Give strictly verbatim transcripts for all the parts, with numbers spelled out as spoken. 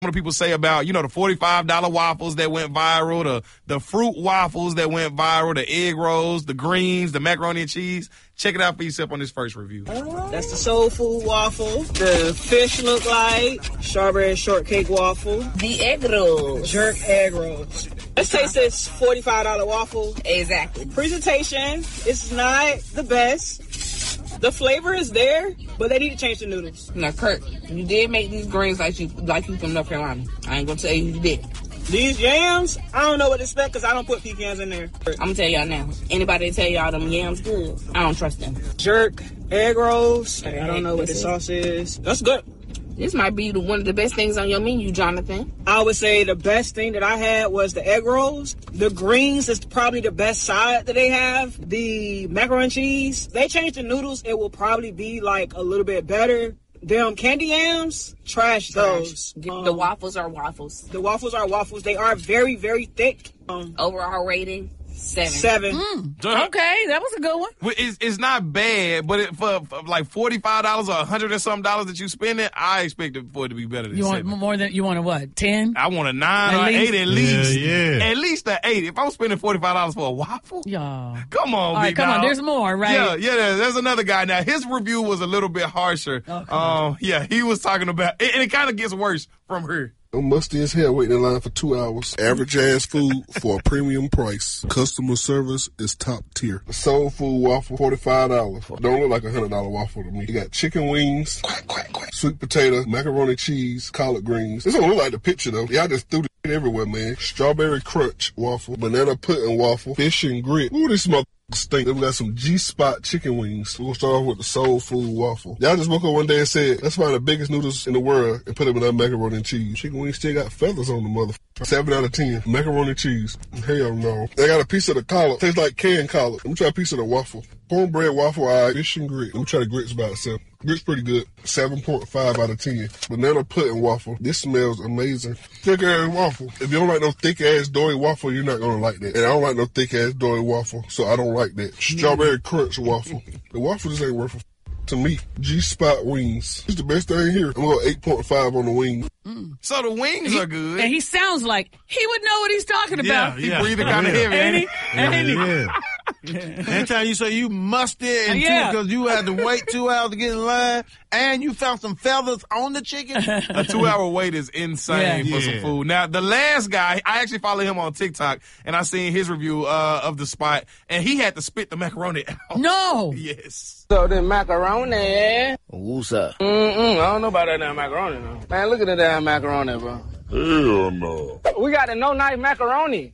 What do people say about, you know, the forty-five dollar waffles that went viral, the, the fruit waffles that went viral, the egg rolls, the greens, the macaroni and cheese? Check it out for yourself on this first review. That's the soul food waffle. The fish look like strawberry shortcake waffle. The egg rolls. Jerk egg rolls. Let's taste this forty-five dollar waffle. Exactly. Presentation, it's not the best. The flavor is there, but they need to change the noodles. Now, Kurt, you did make these greens like you like you from North Carolina. I ain't gonna tell you you did. These yams, I don't know what to expect because I don't put pecans in there. I'm gonna tell y'all now. Anybody that tell y'all them yams good, I don't trust them. Jerk egg rolls. I don't know what the sauce is. That's good. This might be the, one of the best things on your menu, Jonathan. I would say the best thing that I had was the egg rolls. The greens is probably the best side that they have. The macaroni and cheese, they changed the noodles. It will probably be like a little bit better. Them candy yams, trash those. Um, the waffles are waffles. The waffles are waffles. They are very, very thick. Um, Overall rating, seven. Seven. Mm. Okay, that was a good one. Well, It's, it's not bad, but it, for, for like forty-five dollars or one hundred or something dollars that you spend it, I expect it for it to be better than You want seven. more than, you want a what, ten? I want a nine At or least? eight at least. Yeah, yeah. At least an eight. If I'm spending forty-five dollars for a waffle, Y'all. come on, All right, big come on, dog. there's more, right? Yeah, yeah, there's another guy. Now, his review was a little bit harsher. Oh, um, yeah, he was talking about, and it kind of gets worse from her. I'm musty as hell waiting in line for two hours. Average ass food for a premium price. Customer service is top tier. The soul food waffle, forty-five dollars. Don't look like a one hundred dollar waffle to me. You got chicken wings, quack, quack, quack, sweet potato, macaroni cheese, collard greens. This don't look like the picture though. Y'all just threw the shit everywhere, man. Strawberry crunch waffle, banana pudding waffle, fish and grit. Ooh, this mother stink. Then we got some G-Spot chicken wings. We're gonna start off with the soul food waffle. Y'all just woke up one day and said, let's find the biggest noodles in the world and put them in that macaroni and cheese. Chicken wings still got feathers on the motherfucker. Seven out of ten. Macaroni and cheese. Hell no. They got a piece of the collard. Tastes like canned collard. Let me try a piece of the waffle. Cornbread waffle, all right. Fish and grit. Let me try the grits by itself. Grits pretty good. seven point five out of ten. Banana pudding waffle. This smells amazing. Thick ass waffle. If you don't like no thick ass doughy waffle, you're not gonna like that. And I don't like no thick ass doughy waffle, so I don't like that. Strawberry crunch waffle. The waffle just ain't worth a f- to me. G-Spot wings. It's the best thing here. I'm gonna go eight point five on the wings. Mm. So the wings He- are good. And he sounds like he would know what he's talking about. He breathing kind of heavy, Ain't ain't he? he? Ain't he? Yeah. Anytime you say you musty and Yeah. because you had to wait two hours to get in line, and you found some feathers on the chicken. A two-hour wait is insane Yeah. for some Yeah. food. Now, the last guy, I actually follow him on TikTok, and I seen his review uh, of the spot, and he had to spit the macaroni out. No. Yes. So the macaroni. What's up? Mm-mm, I don't know about that damn macaroni, though. Man, look at the damn macaroni, bro. Hell no. We got a no-knife macaroni.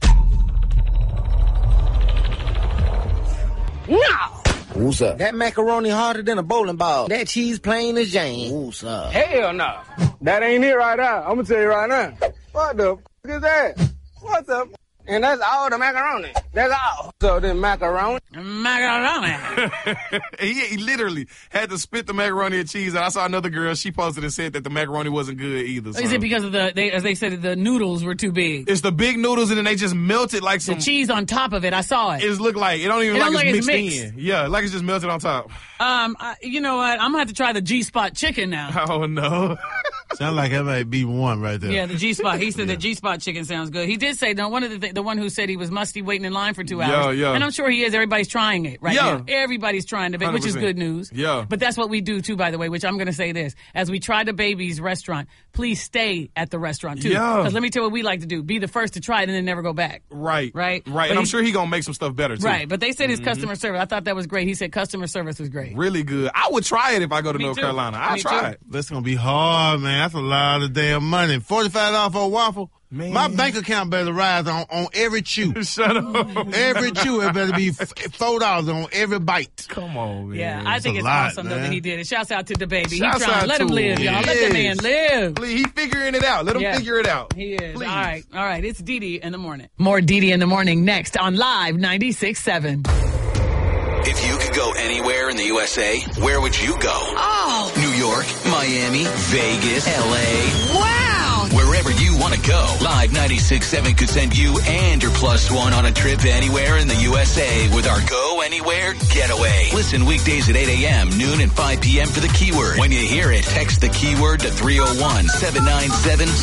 No! What's up? That macaroni harder than a bowling ball. That cheese plain as Jane. What's up? Hell no. That ain't it right now. I'm gonna tell you right now. What the f*** is that? What the f***? And that's all the macaroni. That's all. So the macaroni. Macaroni. he, he literally had to spit the macaroni and cheese, and I saw another girl, she posted and said that the macaroni wasn't good either. Is so. it because of the, they, as they said, the noodles were too big? It's the big noodles, and then they just melted like some... The cheese on top of it, I saw it. It look like, it don't even It like, don't it's like mixed, it's mixed. in. Yeah, like it's just melted on top. Um, I, you know what? I'm gonna have to try the G-Spot chicken now. Oh, no. Sound like that might be one right there. Yeah, the G-Spot. He said the G-Spot chicken sounds good. He did say, no, one of the th- the one who said he was musty waiting in line for two hours. Yeah, yeah. And I'm sure he is. Everybody's trying it right Yeah. now. Everybody's trying to, ba- which is one hundred good percent. news. Yeah. But that's what we do too, by the way, which I'm going to say this. As we try the Baby's restaurant, please stay at the restaurant too. Yeah. Because let me tell you what we like to do. Be the first to try it and then never go back. Right. Right? Right. But And I'm he- sure he gonna make some stuff better, too. Right. But they said his Mm-hmm. customer service. I thought that was great. He said customer service was great. Really good. I would try it if I go to Me North too. Carolina. I'll Me try too. it. That's gonna be hard, man. That's a lot of damn money. Forty-five dollars for a waffle. Man. My bank account better rise on, on every chew. Shut up. Every chew, it better be f- four dollars on every bite. Come on, man. Yeah, I think a it's lot, awesome though man. that he did it. Shouts out to the baby. Shouts He trying. out Let him to live, him. y'all. Let the man Yes. live. Please, he figuring it out. Let him Yeah. figure it out. He is. Please. All right. All right. It's Dee Dee in the morning. More Dee Dee in the morning next on Live ninety-six point seven. If you could go anywhere in the U S A, where would you go? Oh, New York, Miami, Vegas, L A. wow. Wherever you want to go, Live ninety-six point seven could send you and your plus one on a trip anywhere in the U S A with our Go Anywhere Getaway. Listen weekdays at eight a.m., noon, and five p.m. for the keyword. When you hear it, text the keyword to three oh one, seven nine seven,